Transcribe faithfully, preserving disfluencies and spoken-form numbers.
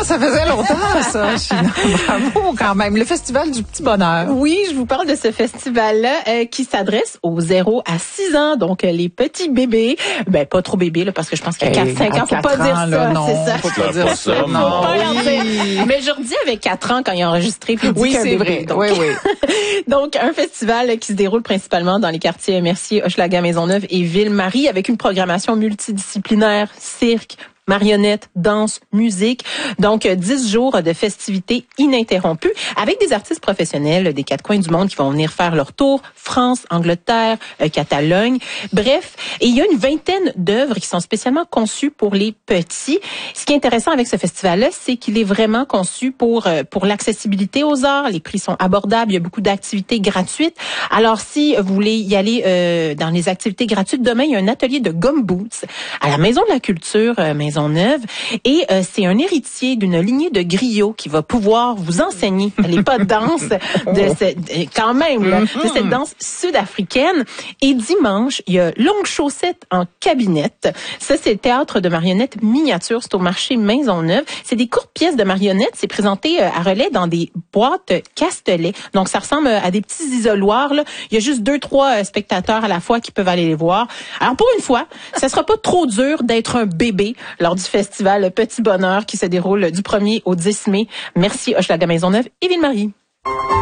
ça faisait longtemps, ça, China. Bravo, quand même. Le Festival du Petit Bonheur. Oui, je vous parle de ce festival-là euh, qui s'adresse aux zéro à six ans, donc euh, les petits bébés. Ben, pas trop bébés, là, parce que je pense qu'à quatre cinq ans, faut pas dire ça, c'est ça. Faut pas dire ça, Faut non. pas leur Oui. dire. Mais Jordi avait quatre ans quand il a enregistré, puis il dit Oui, qu'un c'est bébé, vrai. donc. Oui, oui. Donc, un festival qui se déroule principalement dans les quartiers Mercier, Hochelaga, Maisonneuve et Ville-Marie, avec une programmation multidisciplinaire, cirque, marionnettes, danse, musique. Donc, dix jours de festivités ininterrompues avec des artistes professionnels des quatre coins du monde qui vont venir faire leur tour. France, Angleterre, euh, Catalogne. Bref, et il y a une vingtaine d'œuvres qui sont spécialement conçues pour les petits. Ce qui est intéressant avec ce festival-là, c'est qu'il est vraiment conçu pour euh, pour l'accessibilité aux arts. Les prix sont abordables. Il y a beaucoup d'activités gratuites. Alors, si vous voulez y aller euh, dans les activités gratuites, demain, il y a un atelier de gumboots à la Maison de la Culture, euh, Maison Neuve, et euh, c'est un héritier d'une lignée de griots qui va pouvoir vous enseigner les pas de danse de cette, quand même là, de cette danse sud-africaine. Et dimanche, il y a Longue Chaussette en cabinette. Ça, c'est le théâtre de marionnettes miniatures. C'est au marché Maisonneuve. C'est des courtes pièces de marionnettes. C'est présenté à relais dans des boîtes Castelet. Donc, ça ressemble à des petits isoloirs, là. Il y a juste deux, trois spectateurs à la fois qui peuvent aller les voir. Alors, pour une fois, ça sera pas trop dur d'être un bébé lors du festival Petit Bonheur qui se déroule du premier au dix mai. Merci Hochelaga Maisonneuve et Ville-Marie.